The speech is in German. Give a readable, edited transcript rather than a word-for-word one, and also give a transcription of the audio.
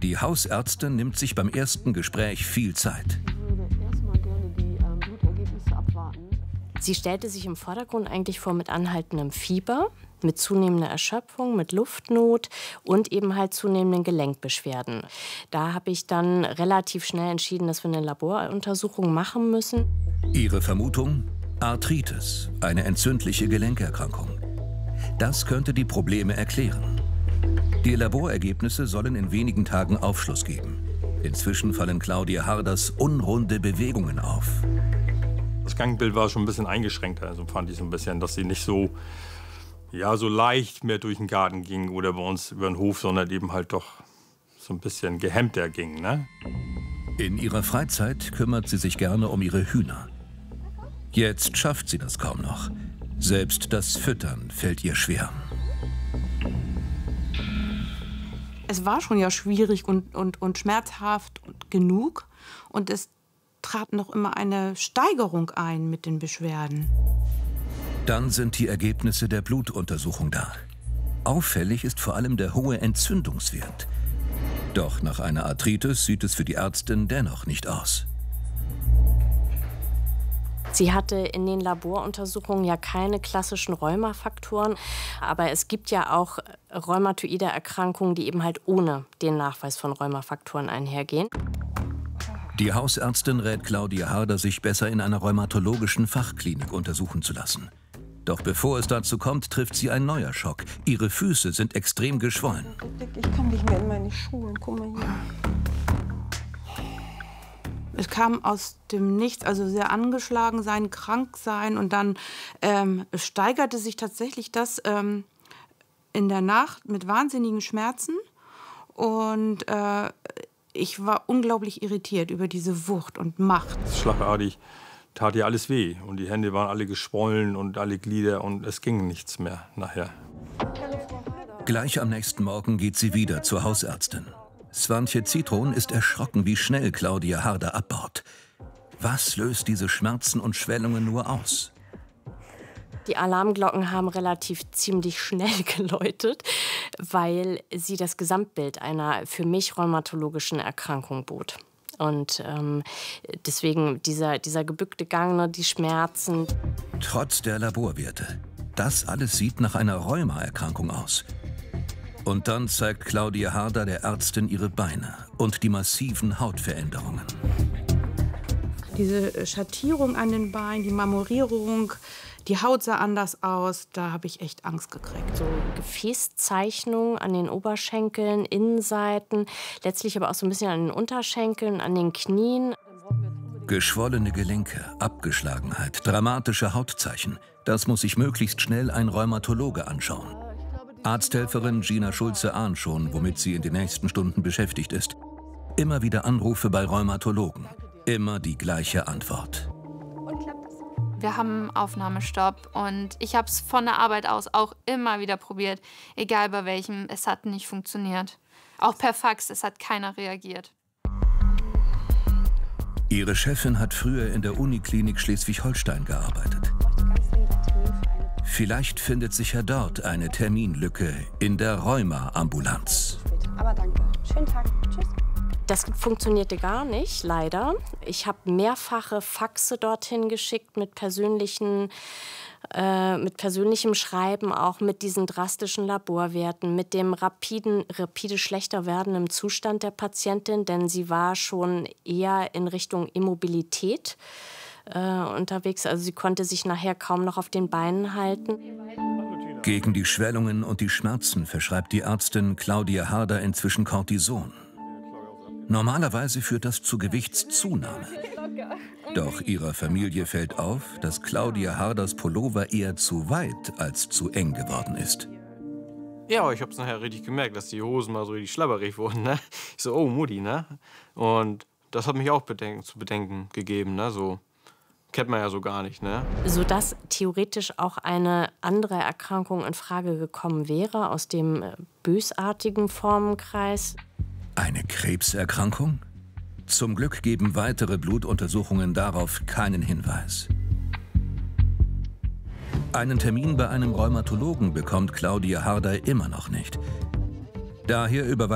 Die Hausärztin nimmt sich beim ersten Gespräch viel Zeit. Ich würde erstmal gerne die Blutergebnisse abwarten. Sie stellte sich im Vordergrund eigentlich vor mit anhaltendem Fieber, mit zunehmender Erschöpfung, mit Luftnot und eben halt zunehmenden Gelenkbeschwerden. Da habe ich dann relativ schnell entschieden, dass wir eine Laboruntersuchung machen müssen. Ihre Vermutung? Arthritis, eine entzündliche Gelenkerkrankung. Das könnte die Probleme erklären. Die Laborergebnisse sollen in wenigen Tagen Aufschluss geben. Inzwischen fallen Claudia Harders unrunde Bewegungen auf. Das Gangbild war schon ein bisschen eingeschränkt, also fand ich so ein bisschen, dass sie nicht so, ja, so leicht mehr durch den Garten ging oder bei uns über den Hof, sondern eben halt doch so ein bisschen gehemmter ging, ne? In ihrer Freizeit kümmert sie sich gerne um ihre Hühner. Jetzt schafft sie das kaum noch. Selbst das Füttern fällt ihr schwer. Es war schon ja schwierig und schmerzhaft genug. Und es trat noch immer eine Steigerung ein mit den Beschwerden. Dann sind die Ergebnisse der Blutuntersuchung da. Auffällig ist vor allem der hohe Entzündungswert. Doch nach einer Arthritis sieht es für die Ärztin dennoch nicht aus. Sie hatte in den Laboruntersuchungen ja keine klassischen Rheumafaktoren, aber es gibt ja auch rheumatoide Erkrankungen, die eben halt ohne den Nachweis von Rheumafaktoren einhergehen. Die Hausärztin rät Claudia Harder, sich besser in einer rheumatologischen Fachklinik untersuchen zu lassen. Doch bevor es dazu kommt, trifft sie ein neuer Schock. Ihre Füße sind extrem geschwollen. Ich kann nicht mehr in meine Schuhe. Guck mal hier. Es kam aus dem Nichts, also sehr angeschlagen sein, krank sein. Und dann steigerte sich tatsächlich das in der Nacht mit wahnsinnigen Schmerzen. Und ich war unglaublich irritiert über diese Wucht und Macht. Schlagartig tat ihr alles weh und die Hände waren alle geschwollen und alle Glieder und es ging nichts mehr nachher. Gleich am nächsten Morgen geht sie wieder zur Hausärztin. Swantje Zitron ist erschrocken, wie schnell Claudia Harder abbaut. Was löst diese Schmerzen und Schwellungen nur aus? Die Alarmglocken haben relativ ziemlich schnell geläutet, weil sie das Gesamtbild einer für mich rheumatologischen Erkrankung bot. Und deswegen dieser gebückte Gang, ne, die Schmerzen. Trotz der Laborwerte. Das alles sieht nach einer Rheumaerkrankung aus. Und dann zeigt Claudia Harder der Ärztin ihre Beine und die massiven Hautveränderungen. Diese Schattierung an den Beinen, die Marmorierung, die Haut sah anders aus, da habe ich echt Angst gekriegt. So Gefäßzeichnungen an den Oberschenkeln, Innenseiten, letztlich aber auch so ein bisschen an den Unterschenkeln, an den Knien. Geschwollene Gelenke, Abgeschlagenheit, dramatische Hautzeichen. Das muss sich möglichst schnell ein Rheumatologe anschauen. Arzthelferin Gina Schulze ahnt schon, womit sie in den nächsten Stunden beschäftigt ist. Immer wieder Anrufe bei Rheumatologen. Immer die gleiche Antwort. Wir haben Aufnahmestopp und ich habe es von der Arbeit aus auch immer wieder probiert. Egal bei welchem, es hat nicht funktioniert. Auch per Fax, es hat keiner reagiert. Ihre Chefin hat früher in der Uniklinik Schleswig-Holstein gearbeitet. Vielleicht findet sich ja dort eine Terminlücke in der Rheuma-Ambulanz. Aber danke. Schönen Tag. Tschüss. Das funktionierte gar nicht, leider. Ich habe mehrfache Faxe dorthin geschickt mit persönlichem Schreiben, auch mit diesen drastischen Laborwerten, mit dem rapide schlechter werdenden Zustand der Patientin, denn sie war schon eher in Richtung Immobilität unterwegs. Also sie konnte sich nachher kaum noch auf den Beinen halten. Gegen die Schwellungen und die Schmerzen verschreibt die Ärztin Claudia Harder inzwischen Cortison. Normalerweise führt das zu Gewichtszunahme. Doch ihrer Familie fällt auf, dass Claudia Harders Pullover eher zu weit als zu eng geworden ist. Ja, ich hab's nachher richtig gemerkt, dass die Hosen mal so richtig schlabberig wurden, ne? Ich so, oh Mutti, ne? Und das hat mich auch zu bedenken gegeben, ne? So kennt man ja so gar nicht, ne? Sodass theoretisch auch eine andere Erkrankung in Frage gekommen wäre aus dem bösartigen Formenkreis. Eine Krebserkrankung? Zum Glück geben weitere Blutuntersuchungen darauf keinen Hinweis. Einen Termin bei einem Rheumatologen bekommt Claudia Harder immer noch nicht. Daher überweist